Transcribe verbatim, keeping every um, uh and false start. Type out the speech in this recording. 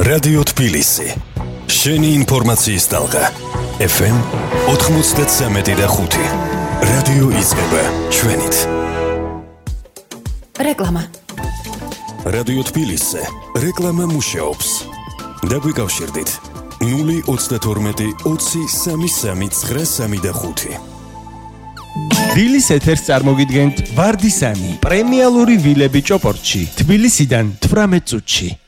რადიო თბილისი. შენი ინფორმაციის ტალღა. ეფ ემ ოცდამეთი და ხუთი. რადიო იწყება ჩვენით. რეკლამა. რადიო თბილისზე რეკლამა მუშაობს. დაგვიკავშირდით ნული ოცდათორმეტი ოცი სამი სამი ცხრა სამი და ხუთი. დილის ეთერს წარმოგიდგენთ ვარდისანი პრემიალური ვილები ჭოპორტში თბილისიდან თვრამეტ წუთში.